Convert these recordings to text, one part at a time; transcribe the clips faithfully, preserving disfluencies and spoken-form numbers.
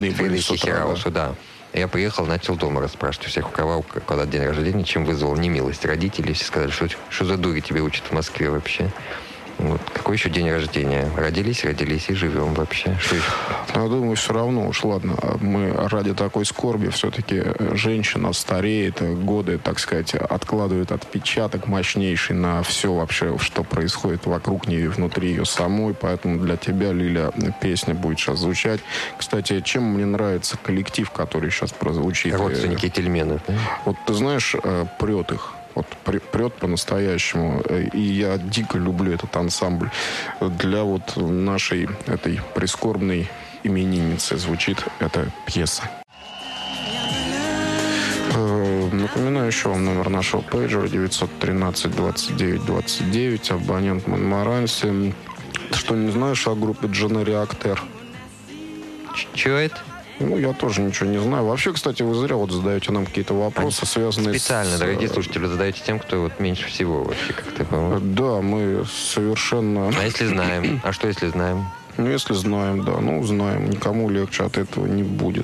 Фридрихе Хераусу, да. Я приехал, начал дома расспрашивать у всех, у кого, когда день рождения, чем вызвал немилость родителей. Все сказали, что, что за дури тебе учат в Москве вообще. Вот. Какой еще день рождения? Родились, родились и живем вообще. Что еще? Ну, я думаю, все равно уж ладно. Мы ради такой скорби все-таки женщина стареет, годы, так сказать, откладывают отпечаток мощнейший на все вообще, что происходит вокруг нее и внутри ее самой. Поэтому для тебя, Лиля, песня будет сейчас звучать. Кстати, чем мне нравится коллектив, который сейчас прозвучит? Родственники Тельменов, да? Вот ты знаешь, прет их. Вот прет по-настоящему. И я дико люблю этот ансамбль. Для вот нашей этой прискорбной именинницы звучит эта пьеса. Напоминаю еще вам номер нашего пейджера девятьсот тринадцать двадцать девять двадцать девять, абонент Монмаранси. Ты что, не знаешь о группе Дженери-Актер? Чего это? Ну, я тоже ничего не знаю. Вообще, кстати, вы зря вот задаете нам какие-то вопросы, связанные специально, с... дорогие слушатели, задаете тем, кто вот меньше всего вообще как-то... Да, мы совершенно... А если знаем? А что, если знаем? Ну, если знаем, да. Ну, знаем. Никому легче от этого не будет.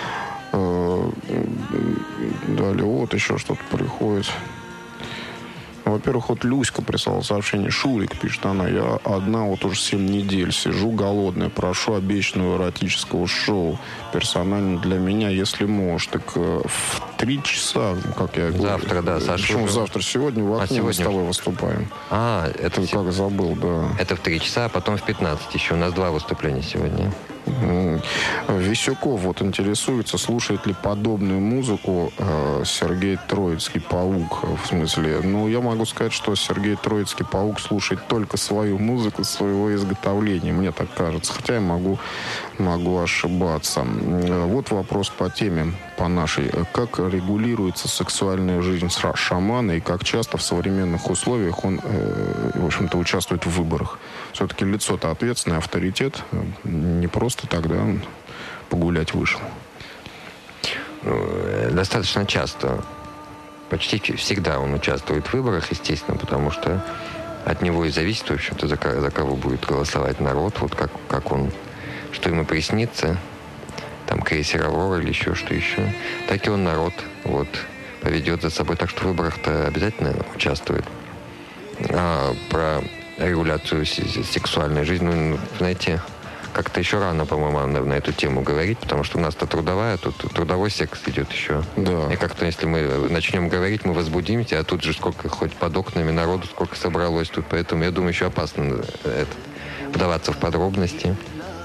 Далее, вот еще что-то приходит. Во-первых, вот Люська прислала сообщение. Шурик, пишет она, я одна вот уже семь недель сижу голодная, прошу обещанного эротического шоу. Персонально для меня, если можешь. Так в три часа, как я говорю. Завтра, да, Саша. Почему уже... завтра? Сегодня в окне а сегодня... мы с тобой выступаем. А, это... Ты как забыл, да. Это в три часа, а потом в пятнадцать еще. У нас два выступления сегодня. Висюков вот интересуется, слушает ли подобную музыку э, Сергей Троицкий Паук. В смысле, ну, я могу сказать, что Сергей Троицкий Паук слушает только свою музыку, своего изготовления, мне так кажется. Хотя я могу, могу ошибаться. Вот вопрос по теме, по нашей. Как регулируется сексуальная жизнь шамана и как часто в современных условиях он, э, в общем-то, участвует в выборах? Все-таки лицо-то ответственный, авторитет. Не просто тогда он погулять вышел. Достаточно часто. Почти всегда он участвует в выборах, естественно, потому что от него и зависит, в общем-то, за, за кого будет голосовать народ, вот как, как он, что ему приснится, там, крейсер «Аврора» или еще что еще. Так и он народ вот, поведет за собой. Так что в выборах-то обязательно участвует. А про регуляцию сексуальной жизни, ну, знаете, как-то еще рано, по-моему, на, на эту тему говорить, потому что у нас-то трудовая, тут трудовой секс идет еще. Да. И как-то, если мы начнем говорить, мы возбудимся, а тут же сколько хоть под окнами народу, сколько собралось тут, поэтому я думаю, еще опасно это, вдаваться в подробности.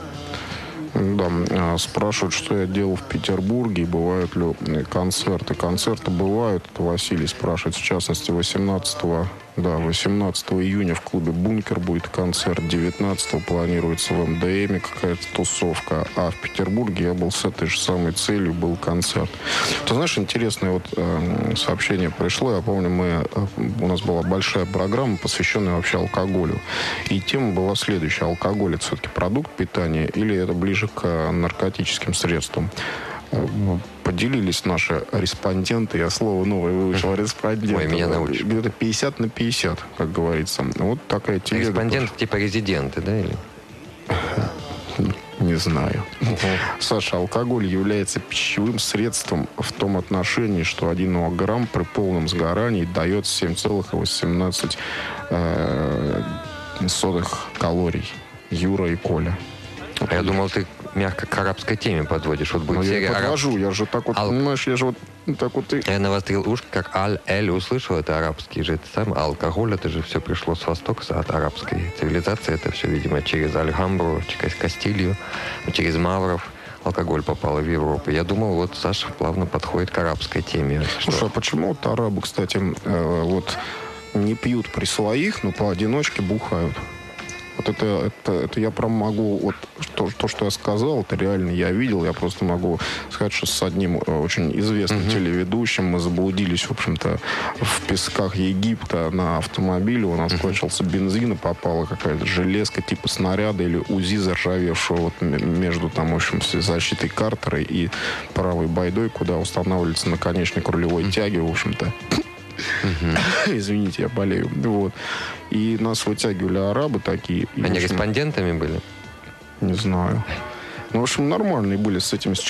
Да, спрашивают, что я делал в Петербурге, и бывают ли концерты. Концерты бывают, это Василий спрашивает, в частности, восемнадцатого, да, восемнадцатого июня в клубе «Бункер» будет концерт, девятнадцатого планируется в эм дэ эме какая-то тусовка, а в Петербурге я был с этой же самой целью, был концерт. Ты знаешь, интересное вот э, сообщение пришло, я помню, мы, э, у нас была большая программа, посвященная вообще алкоголю, и тема была следующая: алкоголь — это все-таки продукт питания или это ближе к наркотическим средствам? Поделились наши респонденты, я слово новое выучил, респонденты. Ой, меня научишь. Где-то пятьдесят на пятьдесят, как говорится. Вот такая телега. Респонденты типа резиденты, да? Или? Не знаю. Uh-huh. Саша, алкоголь является пищевым средством в том отношении, что один грамм при полном сгорании дает семь целых восемнадцать сотых калорий. Юра и Коля. А я думал, ты мягко к арабской теме подводишь. Вот будет ну, серия я подвожу, араб... я же так вот, Ал... понимаешь, я же вот так вот... И... Я навострил ушко, как аль-эль услышал, это арабский же, это сам алкоголь, это же все пришло с востока, от арабской цивилизации, это все, видимо, через Альгамбру, через Кастилью, через Мавров. Алкоголь попал в Европу. Я думал, вот Саша плавно подходит к арабской теме. Слушай, что... а почему вот арабы, кстати, э, вот не пьют при своих, но поодиночке бухают? Вот это, это, это я прям могу, вот то, то, что я сказал, это реально я видел, я просто могу сказать, что с одним очень известным uh-huh. телеведущим мы заблудились, в общем-то, в песках Египта на автомобиле, у нас uh-huh. кончился бензин, и попала какая-то железка типа снаряда или УЗИ заржавевшего вот между там, в общем, защитой картера и правой байдой, куда устанавливается наконечник рулевой uh-huh. тяги, в общем-то. Uh-huh. Извините, я болею. Вот. И нас вытягивали арабы такие. Они общем, респондентами были? Не знаю. Ну, в общем, нормальные были с этим